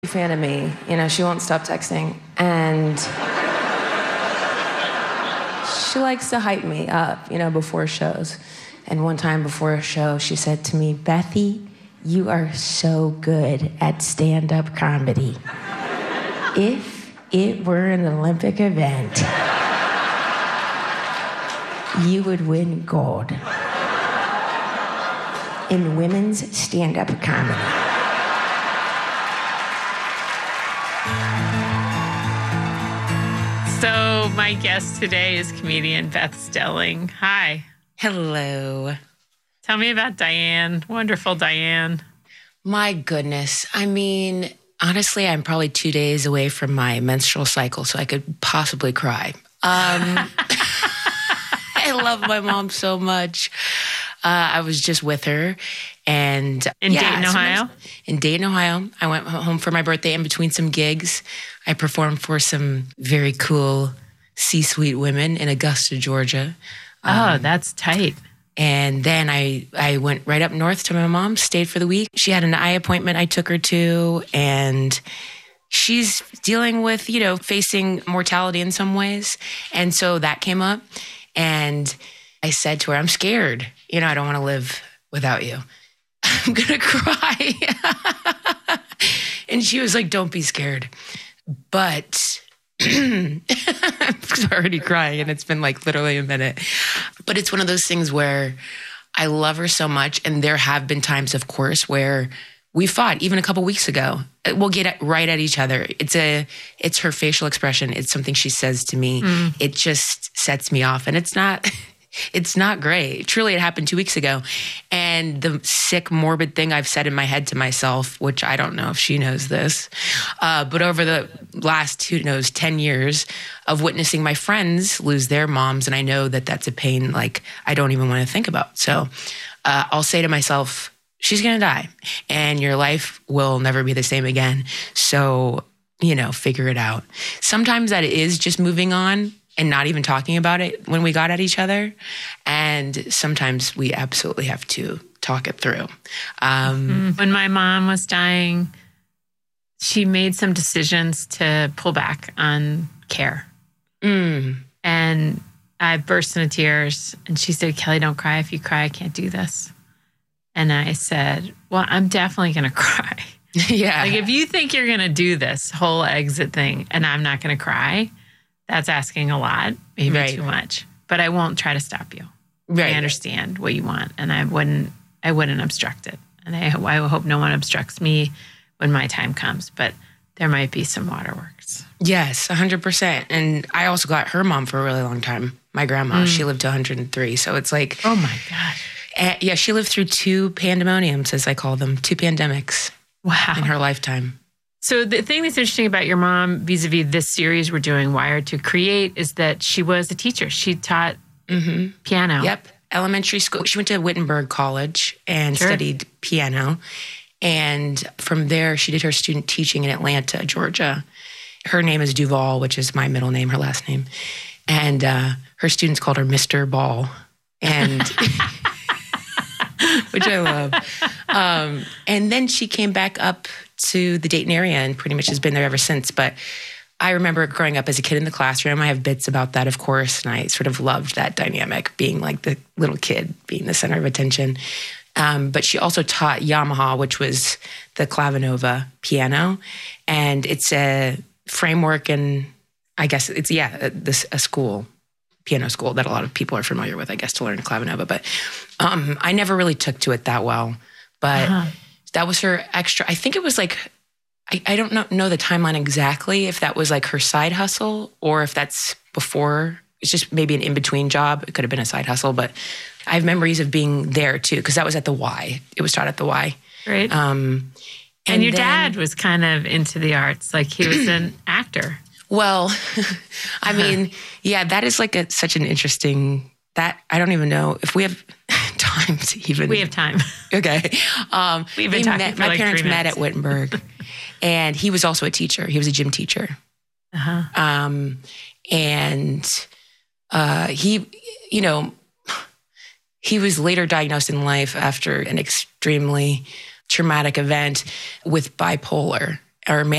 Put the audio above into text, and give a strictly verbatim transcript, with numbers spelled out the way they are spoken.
fan of me. You know, she won't stop texting. And she likes to hype me up, you know, before shows. And one time before a show, she said to me, "Bethy, you are so good at stand-up comedy. If it were an Olympic event, you would win gold in women's stand-up comedy." So my guest today is comedian Beth Stelling. Hi. Hello. Tell me about Diane. Wonderful Diane. My goodness. I mean, honestly, I'm probably two days away from my menstrual cycle, so I could possibly cry. Um, I love my mom so much. Uh, I was just with her. And in yeah, Dayton, Ohio? In Dayton, Ohio. I went home for my birthday in between some gigs. I performed for some very cool C-suite women in Augusta, Georgia. Oh, um, that's tight. And then I, I went right up north to my mom, stayed for the week. She had an eye appointment I took her to, and she's dealing with, you know, facing mortality in some ways. And so that came up, and I said to her, "I'm scared. You know, I don't want to live without you. I'm going to cry." And she was like, "Don't be scared." But I'm already crying, and it's been like literally a minute. But it's one of those things where I love her so much. And there have been times, of course, where we fought even a couple weeks ago. We'll get right at each other. It's a, it's her facial expression. It's something she says to me. Mm. It just sets me off, and it's not... It's not great. Truly, it happened two weeks ago. And the sick, morbid thing I've said in my head to myself, which I don't know if she knows this, uh, but over the last, who knows, ten years of witnessing my friends lose their moms, and I know that that's a pain like I don't even want to think about. So uh, I'll say to myself, she's going to die, and your life will never be the same again. So, you know, figure it out. Sometimes that is just moving on and not even talking about it when we got at each other. And sometimes we absolutely have to talk it through. Um, when my mom was dying, she made some decisions to pull back on care. Mm. And I burst into tears. And she said, "Kelly, don't cry. If you cry, I can't do this." And I said, "Well, I'm definitely going to cry." Yeah. Like, if you think you're going to do this whole exit thing and I'm not going to cry, that's asking a lot, maybe right. too much. But I won't try to stop you. Right. I understand what you want, and I wouldn't. I wouldn't obstruct it, and I, I hope no one obstructs me when my time comes. But there might be some waterworks. Yes, a hundred percent. And I also got her mom for a really long time. My grandma, mm. she lived to one hundred three, so it's like, oh my gosh, uh, yeah, she lived through two pandemoniums, as I call them, two pandemics. Wow, in her lifetime. So the thing that's interesting about your mom vis-a-vis this series we're doing, Wired to Create, is that she was a teacher. She taught mm-hmm. piano. Yep. Elementary school. She went to Wittenberg College and sure. studied piano. And from there, she did her student teaching in Atlanta, Georgia. Her name is Duval, which is my middle name, her last name. And uh, her students called her Mister Ball. And... which I love. Um, and then she came back up to the Dayton area and pretty much has been there ever since. But I remember growing up as a kid in the classroom. I have bits about that, of course, and I sort of loved that dynamic, being like the little kid, being the center of attention. Um, but she also taught Yamaha, which was the Clavinova piano. And it's a framework, and I guess it's, yeah, a, this, a school, piano school that a lot of people are familiar with, I guess, to learn Clavinova. But um, I never really took to it that well. But uh-huh. that was her extra. I think it was like, I, I don't know, know the timeline exactly, if that was like her side hustle or if that's before. It's just maybe an in-between job. It could have been a side hustle. But I have memories of being there too, because that was at the Y. It was taught at the Y. Right. Um, and, and your then, dad was kind of into the arts. Like, he was an actor. Well, I mean, yeah, that is like a, such an interesting, that I don't even know if we have time to even. We have time. Okay. Um, We've been talking met, for My like parents three met minutes. at Wittenberg, and he was also a teacher. He was a gym teacher. Uh-huh. Um, and uh, he, you know, he was later diagnosed in life after an extremely traumatic event with bipolar or